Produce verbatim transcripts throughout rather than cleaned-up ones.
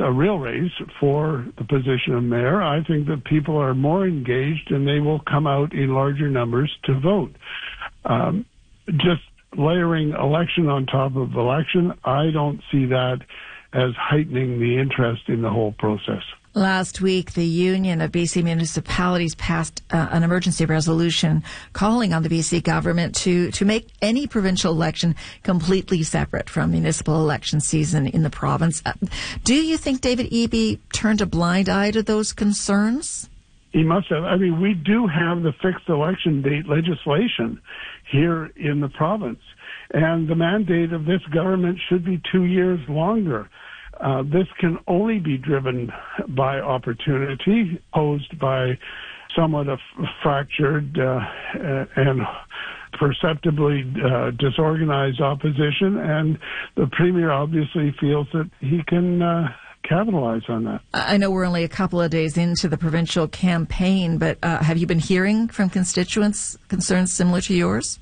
a real race for the position of mayor. I think that people are more engaged and they will come out in larger numbers to vote. Um, just layering election on top of election, I don't see that as heightening the interest in the whole process. Last week, the Union of B C Municipalities passed uh, an emergency resolution calling on the B C government to, to make any provincial election completely separate from municipal election season in the province. Uh, do you think David Eby turned a blind eye to those concerns? He must have. I mean, we do have the fixed election date legislation here in the province, and the mandate of this government should be two years longer. Uh, this can only be driven by opportunity posed by somewhat a f- fractured uh, and perceptibly uh, disorganized opposition, and the Premier obviously feels that he can uh, capitalize on that. I know we're only a couple of days into the provincial campaign, but uh, have you been hearing from constituents concerns similar to yours?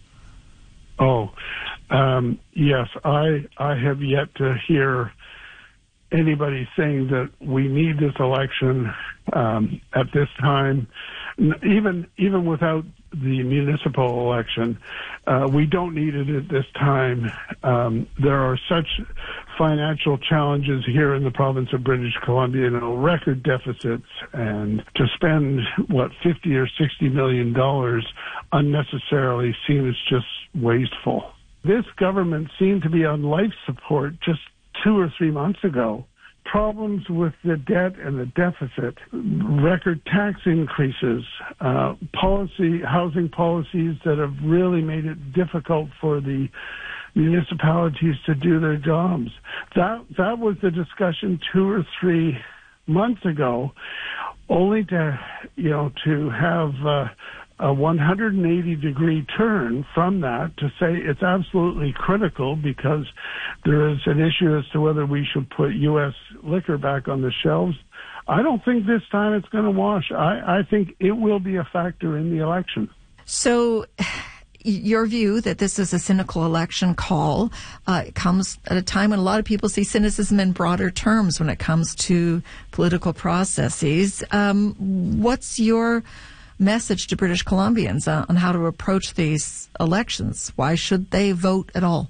Oh, um, yes. I I have yet to hear anybody saying that we need this election um, at this time, even even without the municipal election. Uh, we don't need it at this time. Um, there are such financial challenges here in the province of British Columbia, you know, record deficits, and to spend, what, fifty or sixty million dollars unnecessarily seems just wasteful. This government seemed to be on life support just two or three months ago. Problems with the debt and the deficit, record tax increases, uh, policy, housing policies that have really made it difficult for the municipalities to do their jobs. That that was the discussion two or three months ago, only to, you know, to have uh, a one hundred eighty degree turn from that to say it's absolutely critical because there is an issue as to whether we should put U S liquor back on the shelves. I don't think this time it's going to wash. I, I think it will be a factor in the election. So your view that this is a cynical election call uh, comes at a time when a lot of people see cynicism in broader terms when it comes to political processes. Um, what's your message to British Columbians uh, on how to approach these elections? Why should they vote at all?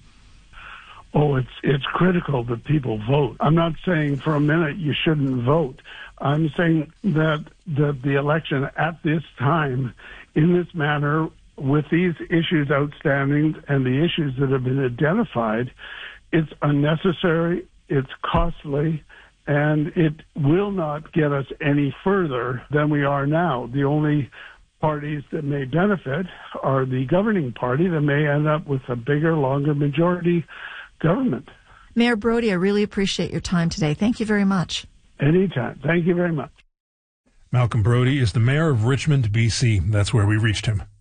Oh, it's it's critical that people vote. I'm not saying for a minute you shouldn't vote. I'm saying that, that the election at this time, in this manner, with these issues outstanding and the issues that have been identified, it's unnecessary, it's costly, and it will not get us any further than we are now. The only parties that may benefit are the governing party that may end up with a bigger, longer majority government. Mayor Brodie, I really appreciate your time today. Thank you very much. Anytime. Thank you very much. Malcolm Brodie is the mayor of Richmond, B C. That's where we reached him.